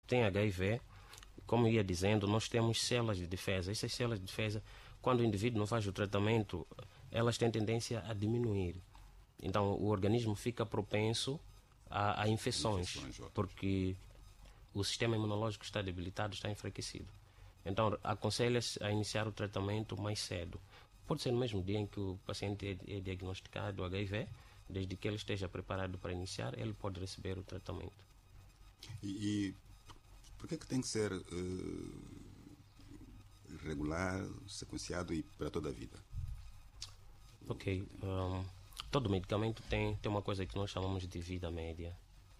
tem HIV, como ia dizendo, nós temos células de defesa. Essas células de defesa, quando o indivíduo não faz o tratamento, elas têm tendência a diminuir. Então, o organismo fica propenso a infecções, porque o sistema imunológico está debilitado, está enfraquecido. Então, aconselha-se a iniciar o tratamento mais cedo. Pode ser no mesmo dia em que o paciente é diagnosticado HIV, desde que ele esteja preparado para iniciar, ele pode receber o tratamento. E por que tem que ser regular, sequenciado e para toda a vida? Ok. Todo medicamento tem uma coisa que nós chamamos de vida média.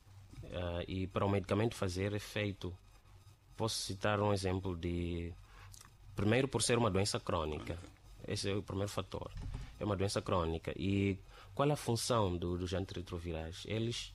E para o medicamento fazer efeito, posso citar um exemplo de... Primeiro, por ser uma doença crônica. Esse é o primeiro fator. É uma doença crônica. E qual é a função dos antirretrovirais? Eles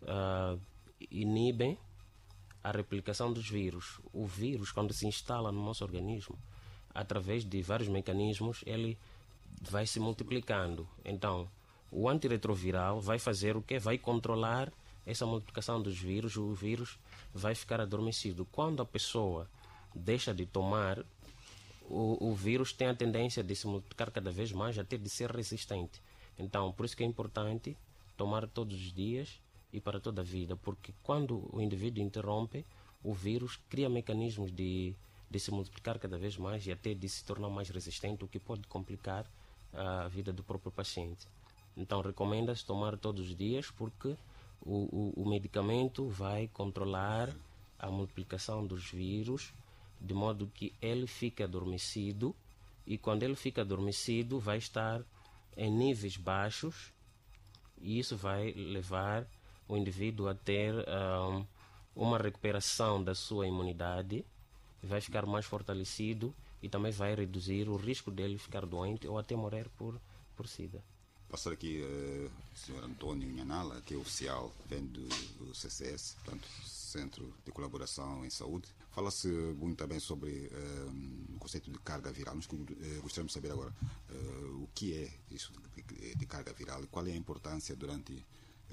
inibem a replicação dos vírus. O vírus, quando se instala no nosso organismo, através de vários mecanismos, ele vai se multiplicando. Então, o antirretroviral vai fazer o quê? Vai controlar essa multiplicação dos vírus. O vírus vai ficar adormecido. Quando a pessoa deixa de tomar, o vírus tem a tendência de se multiplicar cada vez mais, até de ser resistente. Então, por isso que é importante tomar todos os dias e para toda a vida, porque quando o indivíduo interrompe, o vírus cria mecanismos de se multiplicar cada vez mais e até de se tornar mais resistente, o que pode complicar a vida do próprio paciente. Então, recomenda-se tomar todos os dias, porque o medicamento vai controlar a multiplicação dos vírus, de modo que ele fica adormecido, e quando ele fica adormecido vai estar em níveis baixos, e isso vai levar o indivíduo a ter uma recuperação da sua imunidade, vai ficar mais fortalecido e também vai reduzir o risco dele ficar doente ou até morrer por SIDA. Passar aqui o Sr. Antônio Nhanala, que é oficial, vem do CCS, portanto, Centro de Colaboração em Saúde. Fala-se muito também sobre o conceito de carga viral. Nós gostaríamos de saber agora o que é isso de carga viral e qual é a importância durante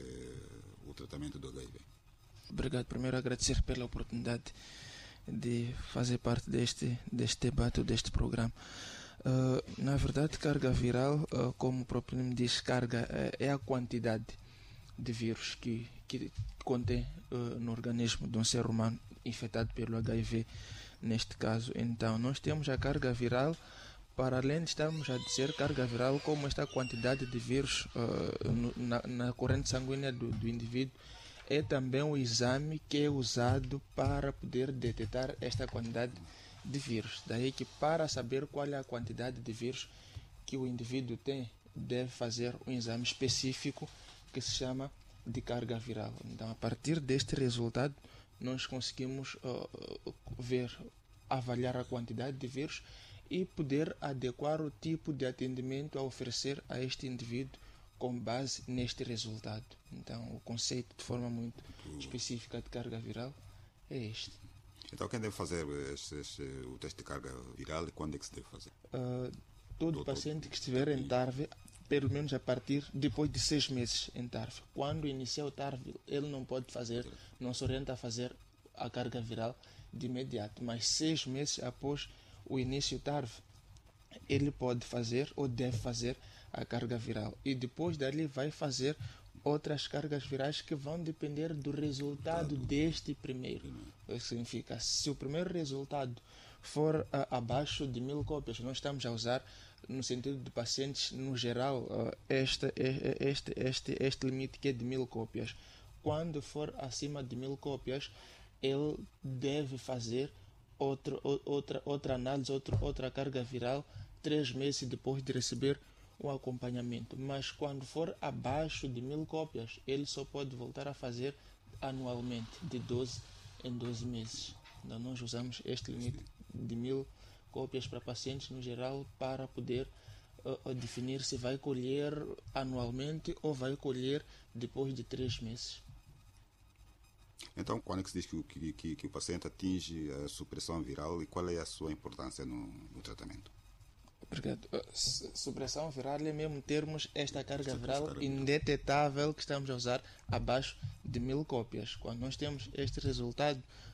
o tratamento do HIV. Obrigado. Primeiro, agradecer pela oportunidade de fazer parte deste debate, deste programa. Na verdade, carga viral, como o próprio nome diz, carga é a quantidade de vírus que contém no organismo de um ser humano infectado pelo HIV, neste caso. Então, nós temos a carga viral, para além de estarmos a dizer carga viral, como esta quantidade de vírus na corrente sanguínea do indivíduo, é também o exame que é usado para poder detectar esta quantidade de vírus. Daí que, para saber qual é a quantidade de vírus que o indivíduo tem, deve fazer um exame específico que se chama de carga viral. Então, a partir deste resultado, nós conseguimos avaliar a quantidade de vírus e poder adequar o tipo de atendimento a oferecer a este indivíduo com base neste resultado. Então, o conceito de forma muito específica de carga viral é este. Então, quem deve fazer o teste de carga viral e quando é que se deve fazer? Todo paciente que estiver em TARV, pelo menos a partir depois de 6 meses em TARV. Quando iniciar o TARV, ele não pode fazer, não se orienta a fazer a carga viral de imediato, mas 6 meses após o início do TARV, ele pode fazer ou deve fazer a carga viral. E depois dali vai fazer outras cargas virais que vão depender do resultado deste primeiro. Isso significa, se o primeiro resultado for abaixo de 1000 cópias, nós estamos a usar, no sentido de pacientes no geral, este limite que é de 1000 cópias. Quando for acima de 1000 cópias, ele deve fazer outra análise, outra carga viral 3 meses depois de receber o acompanhamento. Mas quando for abaixo de 1000 cópias, ele só pode voltar a fazer anualmente, de 12 em 12 meses. Então, nós usamos este limite de 1000 cópias para pacientes no geral para poder definir se vai colher anualmente ou vai colher depois de 3 meses. Então, quando é que se diz que o paciente atinge a supressão viral e qual é a sua importância no tratamento? Obrigado. Supressão viral é mesmo termos esta carga viral indetetável que estamos a usar abaixo de 1000 cópias. Quando nós temos este resultado,